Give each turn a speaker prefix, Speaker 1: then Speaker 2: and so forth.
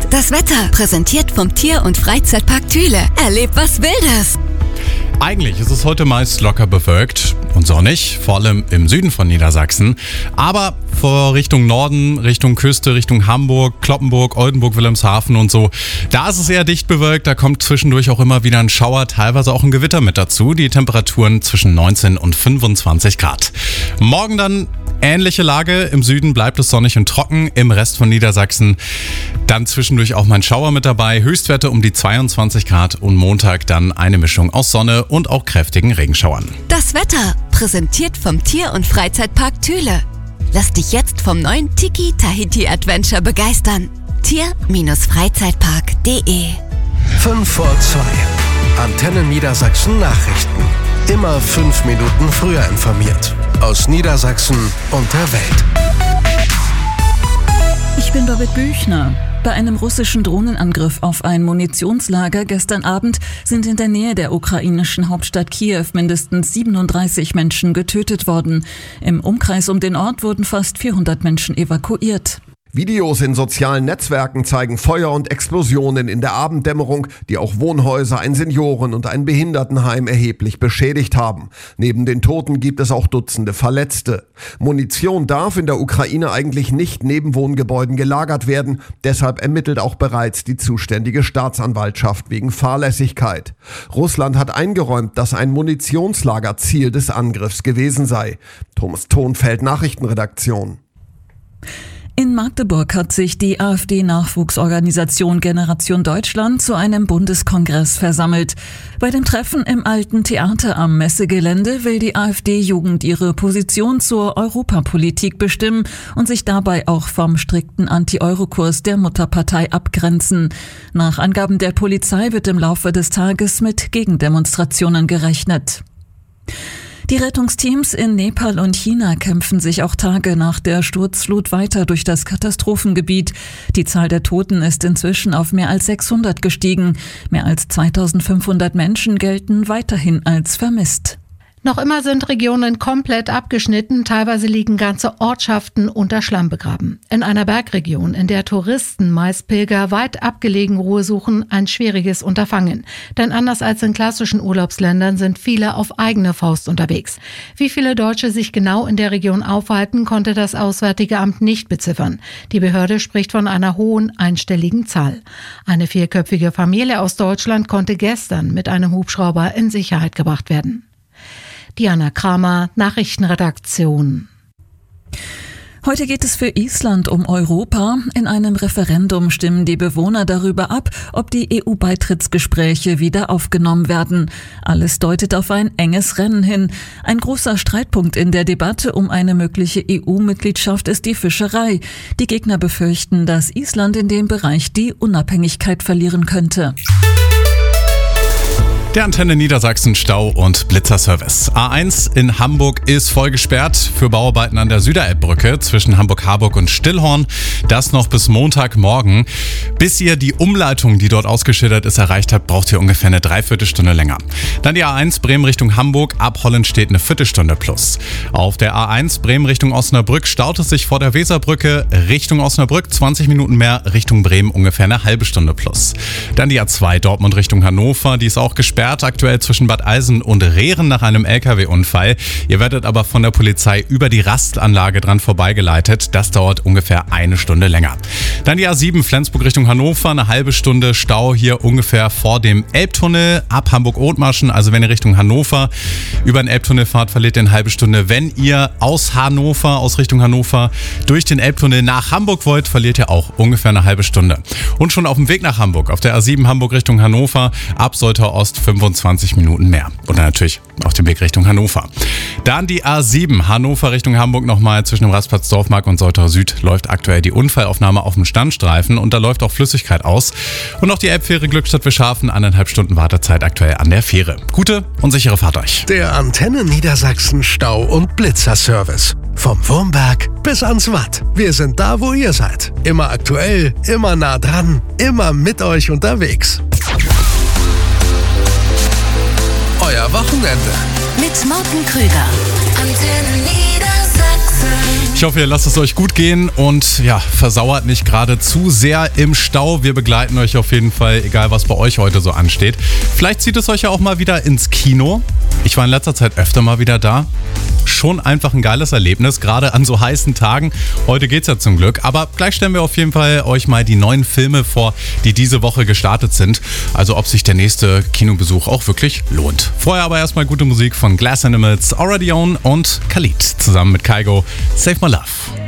Speaker 1: Das Wetter, präsentiert vom Tier- und Freizeitpark Thüle. Erlebt was Wildes!
Speaker 2: Eigentlich ist es heute meist locker bewölkt und sonnig, vor allem im Süden von Niedersachsen. Aber vor Richtung Norden, Richtung Küste, Richtung Hamburg, Cloppenburg, Oldenburg, Wilhelmshaven und so, da ist es eher dicht bewölkt. Da kommt zwischendurch auch immer wieder ein Schauer, teilweise auch ein Gewitter mit dazu. Die Temperaturen zwischen 19 und 25 Grad. Morgen dann ähnliche Lage. Im Süden bleibt es sonnig und trocken, im Rest von Niedersachsen dann zwischendurch auch mal ein Schauer mit dabei. Höchstwerte um die 22 Grad und Montag dann eine Mischung aus Sonne und auch kräftigen Regenschauern.
Speaker 1: Das Wetter, präsentiert vom Tier- und Freizeitpark Thüle. Lass dich jetzt vom neuen Tiki Tahiti Adventure begeistern. Tier-Freizeitpark.de
Speaker 3: 5 vor 2. Antenne Niedersachsen Nachrichten. Immer 5 Minuten früher informiert. Aus Niedersachsen und der Welt.
Speaker 4: Ich bin Birgit Büchner. Bei einem russischen Drohnenangriff auf ein Munitionslager gestern Abend sind in der Nähe der ukrainischen Hauptstadt Kiew mindestens 37 Menschen getötet worden. Im Umkreis um den Ort wurden fast 400 Menschen evakuiert.
Speaker 5: Videos in sozialen Netzwerken zeigen Feuer und Explosionen in der Abenddämmerung, die auch Wohnhäuser, ein Senioren- und ein Behindertenheim erheblich beschädigt haben. Neben den Toten gibt es auch Dutzende Verletzte. Munition darf in der Ukraine eigentlich nicht neben Wohngebäuden gelagert werden. Deshalb ermittelt auch bereits die zuständige Staatsanwaltschaft wegen Fahrlässigkeit. Russland hat eingeräumt, dass ein Munitionslager Ziel des Angriffs gewesen sei. Thomas Thonfeld, Nachrichtenredaktion.
Speaker 4: In Magdeburg hat sich die AfD-Nachwuchsorganisation Generation Deutschland zu einem Bundeskongress versammelt. Bei dem Treffen im Alten Theater am Messegelände will die AfD-Jugend ihre Position zur Europapolitik bestimmen und sich dabei auch vom strikten Anti-Euro-Kurs der Mutterpartei abgrenzen. Nach Angaben der Polizei wird im Laufe des Tages mit Gegendemonstrationen gerechnet. Die Rettungsteams in Nepal und China kämpfen sich auch Tage nach der Sturzflut weiter durch das Katastrophengebiet. Die Zahl der Toten ist inzwischen auf mehr als 600 gestiegen. Mehr als 2500 Menschen gelten weiterhin als vermisst.
Speaker 6: Noch immer sind Regionen komplett abgeschnitten, teilweise liegen ganze Ortschaften unter Schlamm begraben. In einer Bergregion, in der Touristen, meist Pilger, weit abgelegen Ruhe suchen, ein schwieriges Unterfangen. Denn anders als in klassischen Urlaubsländern sind viele auf eigene Faust unterwegs. Wie viele Deutsche sich genau in der Region aufhalten, konnte das Auswärtige Amt nicht beziffern. Die Behörde spricht von einer hohen einstelligen Zahl. Eine 4-köpfige Familie aus Deutschland konnte gestern mit einem Hubschrauber in Sicherheit gebracht werden. Diana Kramer, Nachrichtenredaktion.
Speaker 4: Heute geht es für Island um Europa. In einem Referendum stimmen die Bewohner darüber ab, ob die EU-Beitrittsgespräche wieder aufgenommen werden. Alles deutet auf ein enges Rennen hin. Ein großer Streitpunkt in der Debatte um eine mögliche EU-Mitgliedschaft ist die Fischerei. Die Gegner befürchten, dass Island in dem Bereich die Unabhängigkeit verlieren könnte.
Speaker 2: Der Antenne Niedersachsen Stau- und Blitzerservice. A1 in Hamburg ist voll gesperrt für Bauarbeiten an der Süderelbbrücke zwischen Hamburg-Harburg und Stillhorn. Das noch bis Montagmorgen. Bis ihr die Umleitung, die dort ausgeschildert ist, erreicht habt, braucht ihr ungefähr eine Dreiviertelstunde länger. Dann die A1 Bremen Richtung Hamburg. Ab Hollenstedt eine Viertelstunde plus. Auf der A1 Bremen Richtung Osnabrück staut es sich vor der Weserbrücke Richtung Osnabrück. 20 Minuten mehr, Richtung Bremen ungefähr eine halbe Stunde plus. Dann die A2 Dortmund Richtung Hannover. Die ist auch gesperrt. Aktuell zwischen Bad Eilsen und Rehren nach einem LKW-Unfall. Ihr werdet aber von der Polizei über die Rastanlage dran vorbeigeleitet. Das dauert ungefähr eine Stunde länger. Dann die A7 Flensburg Richtung Hannover. Eine halbe Stunde Stau hier ungefähr vor dem Elbtunnel ab Hamburg-Othmarschen. Also wenn ihr Richtung Hannover über den Elbtunnel fahrt, verliert ihr eine halbe Stunde. Wenn ihr aus Richtung Hannover durch den Elbtunnel nach Hamburg wollt, verliert ihr auch ungefähr eine halbe Stunde. Und schon auf dem Weg nach Hamburg, auf der A7 Hamburg Richtung Hannover, ab Soltau Ost 25 Minuten mehr. Und dann natürlich auf dem Weg Richtung Hannover. Dann die A7 Hannover Richtung Hamburg nochmal zwischen dem Rastplatz Dorfmark und Soltau Süd läuft aktuell die Unfallaufnahme auf dem Standstreifen und da läuft auch Flüssigkeit aus. Und noch die Elbfähre Glückstadt-Wilschafen, 1,5 Stunden Wartezeit aktuell an der Fähre. Gute und sichere Fahrt euch.
Speaker 3: Der Antenne Niedersachsen Stau- und Blitzerservice. Vom Wurmberg bis ans Watt. Wir sind da, wo ihr seid. Immer aktuell, immer nah dran, immer mit euch unterwegs. Euer Wochenende.
Speaker 1: Mit Morten Krüger.
Speaker 7: Antenne Niedersachsen.
Speaker 2: Ich hoffe, ihr lasst es euch gut gehen und ja, versauert nicht gerade zu sehr im Stau. Wir begleiten euch auf jeden Fall, egal was bei euch heute so ansteht. Vielleicht zieht es euch ja auch mal wieder ins Kino. Ich war in letzter Zeit öfter mal wieder da. Schon einfach ein geiles Erlebnis, gerade an so heißen Tagen. Heute geht's ja zum Glück, aber gleich stellen wir auf jeden Fall euch mal die neuen Filme vor, die diese Woche gestartet sind. Also ob sich der nächste Kinobesuch auch wirklich lohnt. Vorher aber erstmal gute Musik von Glass Animals, Already On und Khalid zusammen mit Kygo, Save My Love.